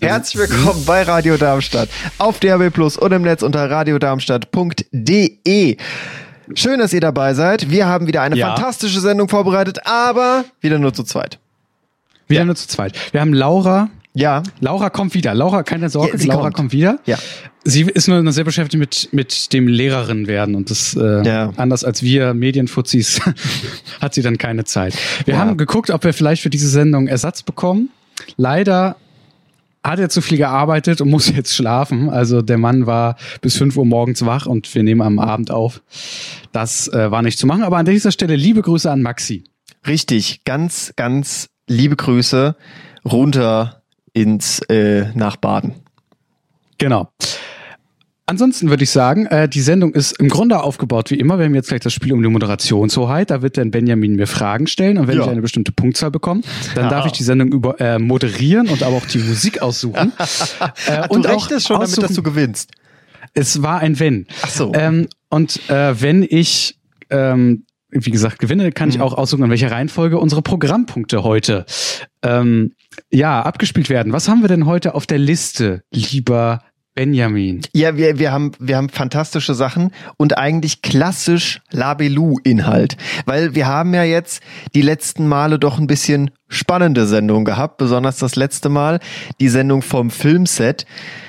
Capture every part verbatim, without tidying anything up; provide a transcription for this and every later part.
Herzlich willkommen bei Radio Darmstadt auf D A B Plus und im Netz unter radiodarmstadt punkt de. Schön, dass ihr dabei seid. Wir haben wieder eine ja. fantastische Sendung vorbereitet, aber wieder nur zu zweit. Wieder ja. nur zu zweit. Wir haben Laura. Ja. Laura kommt wieder. Laura, keine Sorge, ja, Laura kommt. kommt wieder. Ja. Sie ist nur noch sehr beschäftigt mit, mit dem Lehrerin werden und das, äh, ja. anders als wir Medienfuzis, hat sie dann keine Zeit. Wir ja. haben geguckt, ob wir vielleicht für diese Sendung Ersatz bekommen. Leider hat er zu viel gearbeitet und muss jetzt schlafen. Also der Mann war bis fünf Uhr morgens wach und wir nehmen am Abend auf. Das äh, war nicht zu machen. Aber an dieser Stelle liebe Grüße an Maxi. Richtig, ganz, ganz liebe Grüße runter ins äh, nach Baden. Genau. Ansonsten würde ich sagen, äh, die Sendung ist im Grunde aufgebaut wie immer. Wir haben jetzt gleich das Spiel um die Moderationshoheit. Da wird dann Benjamin mir Fragen stellen und wenn ja. ich eine bestimmte Punktzahl bekomme, dann ja. darf ich die Sendung über äh, moderieren und aber auch die Musik aussuchen. äh, du und rechnest schon aussuchen, damit, dass du gewinnst. Es war ein Wenn. Ach so. Ähm, und äh, wenn ich ähm, wie gesagt gewinne, kann mhm. ich auch aussuchen, in welcher Reihenfolge unsere Programmpunkte heute ähm, ja abgespielt werden. Was haben wir denn heute auf der Liste, lieber Benjamin? Ja, wir, wir haben, wir haben fantastische Sachen und eigentlich klassisch Labelou-Inhalt. Weil wir haben ja jetzt die letzten Male doch ein bisschen spannende Sendungen gehabt, besonders das letzte Mal, die Sendung vom Filmset.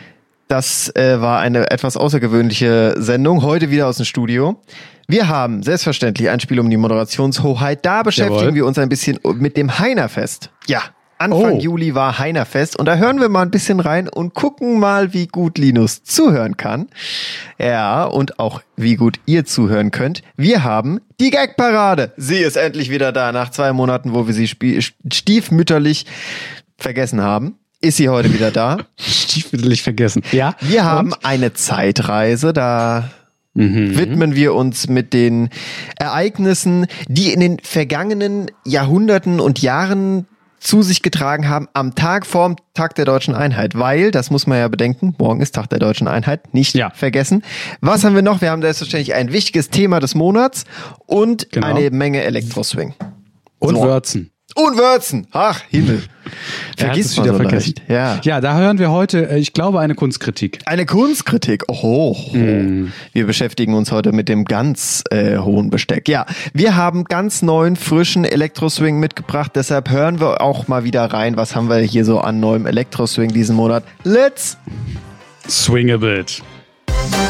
Das äh, war eine etwas außergewöhnliche Sendung, heute wieder aus dem Studio. Wir haben selbstverständlich ein Spiel um die Moderationshoheit. Da beschäftigen Jawohl. wir uns ein bisschen mit dem Heinerfest. Ja. Anfang oh. Juli war Heinerfest und da hören wir mal ein bisschen rein und gucken mal, wie gut Linus zuhören kann. Ja, und auch wie gut ihr zuhören könnt. Wir haben die Gagparade. Sie ist endlich wieder da, nach zwei Monaten, wo wir sie spie- stiefmütterlich vergessen haben. Ist sie heute wieder da? Stiefmütterlich vergessen. Ja. Wir haben und? eine Zeitreise, da Mhm. widmen wir uns mit den Ereignissen, die in den vergangenen Jahrhunderten und Jahren zu sich getragen haben am Tag vorm Tag der Deutschen Einheit, weil, das muss man ja bedenken, morgen ist Tag der Deutschen Einheit, nicht ja. vergessen. Was haben wir noch? Wir haben selbstverständlich ein wichtiges Thema des Monats und genau. eine Menge Elektroswing. Und so. Würzen. Und Würzen! Ach, Himmel. Vergiss wieder so vergessen. Ja. ja, da hören wir heute, ich glaube, eine Kunstkritik. Eine Kunstkritik? Oh, oh. Mm. Wir beschäftigen uns heute mit dem ganz äh, hohen Besteck. Ja, wir haben ganz neuen, frischen Elektroswing mitgebracht, deshalb hören wir auch mal wieder rein. Was haben wir hier so an neuem Elektroswing diesen Monat? Let's swing a bit.